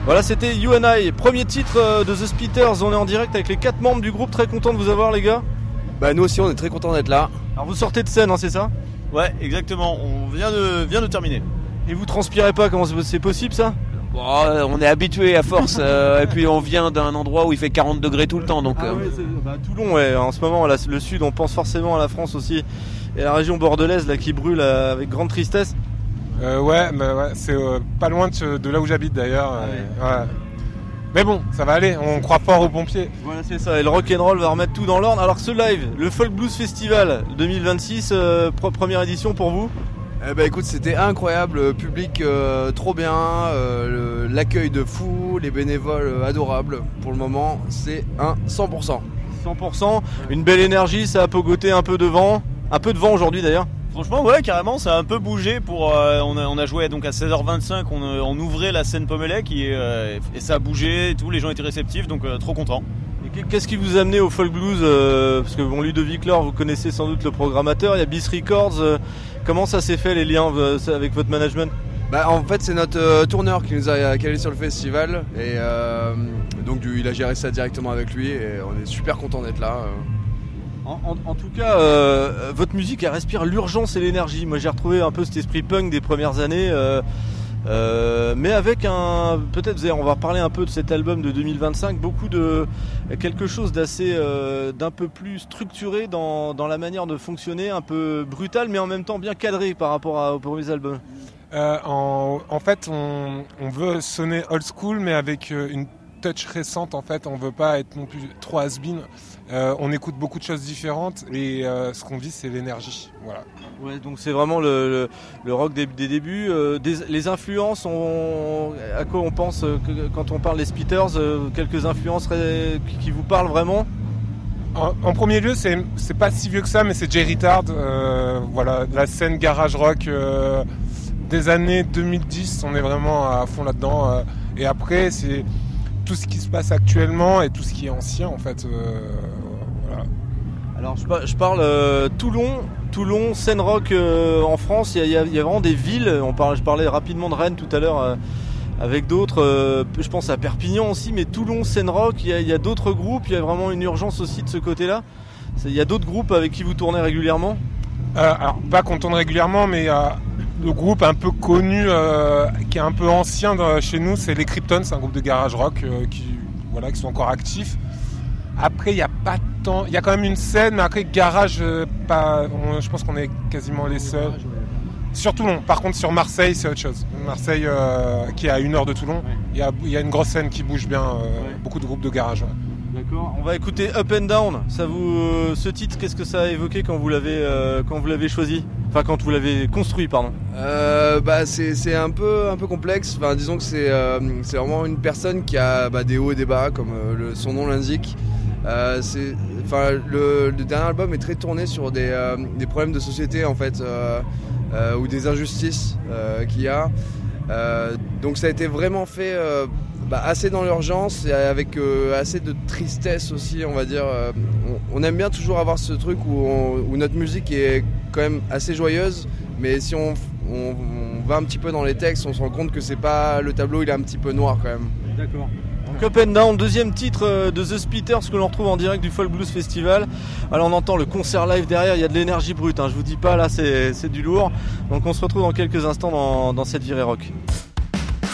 Voilà, c'était You and I, premier titre de The Spitters. On est en direct avec les 4 membres du groupe. Très content de vous avoir, les gars. Bah nous aussi, on est très content d'être là. Alors vous sortez de scène, hein, c'est ça? Ouais, exactement. On vient de terminer. Et vous transpirez pas? Comment c'est possible ça? Bon, on est habitué à force. Et puis on vient d'un endroit où il fait 40 degrés tout le temps. Donc, Toulon, ouais. En ce moment, là, le sud, on pense forcément à la France aussi. Et la région bordelaise là, qui brûle avec grande tristesse. Ouais, c'est pas loin de là où j'habite d'ailleurs. Ouais. Mais bon, ça va aller, on croit fort aux pompiers. Voilà, c'est ça, et le rock'n'roll va remettre tout dans l'ordre. Alors ce live, le Folk Blues Festival 2026, première édition pour vous? Écoute, c'était incroyable, public trop bien, l'accueil de fou, les bénévoles adorables. Pour le moment, c'est un 100%. 100%, une belle énergie, ça a pogoté un peu de vent aujourd'hui d'ailleurs. Franchement, ouais, carrément, ça a un peu bougé. On a joué donc à 16h25, on ouvrait la scène Pommelec et ça a bougé et tout, les gens étaient réceptifs, donc trop content. Et qu'est-ce qui vous a amené au folk blues? Parce que bon, Ludovic Lor, vous connaissez sans doute le programmateur, il y a Bis Records. Comment ça s'est fait les liens avec votre management? En fait, c'est notre tourneur qui nous a calé sur le festival et donc il a géré ça directement avec lui et on est super content d'être là. En tout cas, votre musique, elle respire l'urgence et l'énergie. Moi, j'ai retrouvé un peu cet esprit punk des premières années, mais avec peut-être, on va reparler un peu de cet album de 2025, quelque chose d'un peu plus structuré dans la manière de fonctionner, un peu brutal, mais en même temps bien cadré par rapport aux premiers albums. En fait, on veut sonner old school, mais avec une touch récente. En fait, on veut pas être non plus trop has-been. On écoute beaucoup de choses différentes et ce qu'on vit, c'est l'énergie. Voilà. Ouais, donc c'est vraiment le rock des débuts. Les influences, à quoi on pense quand on parle des Spitters? Quelques influences qui vous parlent vraiment? En premier lieu, c'est pas si vieux que ça, mais c'est Jerry Tard. Voilà, la scène garage rock des années 2010, on est vraiment à fond là-dedans. Et après, c'est tout ce qui se passe actuellement et tout ce qui est ancien en fait. Voilà. Alors je parle Toulon, scène rock en France, il y a vraiment des villes. Je parlais rapidement de Rennes tout à l'heure avec d'autres. Je pense à Perpignan aussi, mais Toulon, scène rock, il y a d'autres groupes. Il y a vraiment une urgence aussi de ce côté-là. Il y a d'autres groupes avec qui vous tournez régulièrement? Alors pas qu'on tourne régulièrement, mais le groupe un peu connu, qui est un peu ancien chez nous, c'est les Krypton, c'est un groupe de garage rock qui sont encore actifs. Après, il y a pas tant, il y a quand même une scène, mais après garage, je pense qu'on est quasiment les seuls. Sur Toulon, par contre sur Marseille, c'est autre chose. Marseille, qui est à 1 heure de Toulon, il y a une grosse scène qui bouge bien, beaucoup de groupes de garage. Ouais. D'accord. On va écouter Up and Down. Ce titre, qu'est-ce que ça a évoqué quand vous l'avez choisi? Enfin, quand vous l'avez construit, pardon. C'est un peu complexe. Enfin, disons que c'est vraiment une personne qui a des hauts et des bas, comme son nom l'indique. Le dernier album est très tourné sur des problèmes de société en fait, ou des injustices qu'il y a. Donc ça a été vraiment fait assez dans l'urgence et avec assez de tristesse aussi, on va dire. On aime bien toujours avoir ce truc où notre musique est quand même assez joyeuse, mais si on va un petit peu dans les textes, on se rend compte que c'est pas, le tableau il est un petit peu noir quand même. D'accord. Donc Up and Down, deuxième titre de The Spitters que l'on retrouve en direct du Folk Blues Festival. Alors on entend le concert live derrière, il y a de l'énergie brute, je vous dis pas, là c'est du lourd. Donc on se retrouve dans quelques instants dans cette virée rock.